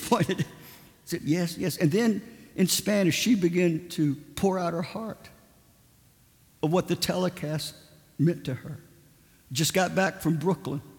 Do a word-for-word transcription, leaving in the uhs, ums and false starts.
pointed, said, yes, yes. And then in Spanish, she began to pour out her heart of what the telecast meant to her. Just got back from Brooklyn.